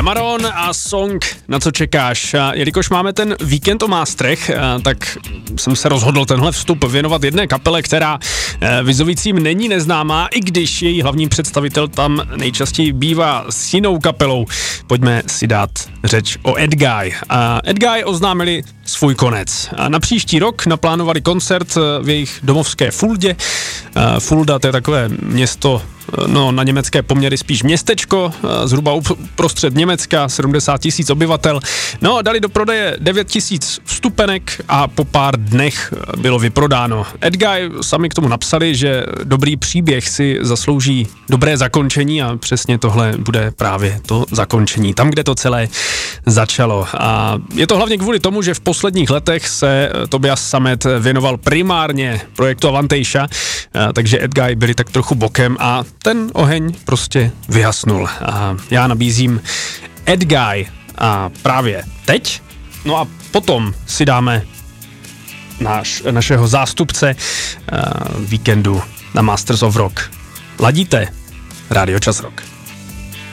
Maron a song Na co čekáš. A jelikož máme ten víkend o mástrech, tak jsem se rozhodl tenhle vstup věnovat jedné kapele, která Vizovícím není neznámá, i když její hlavní představitel tam nejčastěji bývá s jinou kapelou. Pojďme si dát řeč o Edguy. Edguy oznámili svůj konec. Na příští rok naplánovali koncert v jejich domovské Fuldě. Fulda, to je takové město, na německé poměry spíš městečko, zhruba uprostřed Německa, 70 000 obyvatel. Dali do prodeje 9 000 vstupenek a po pár dnech bylo vyprodáno. Edguy sami k tomu napsali, že dobrý příběh si zaslouží dobré zakončení a přesně tohle bude právě to zakončení, tam, kde to celé začalo. A je to hlavně kvůli tomu, že v posledních letech se Tobias Sammet věnoval primárně projektu Avantejša, takže Edguy byli tak trochu bokem a ten oheň prostě vyhasnul. A já nabízím Edguy a právě teď. A potom si dáme našeho zástupce víkendu na Masters of Rock. Ladíte? Rádio Čas Rock.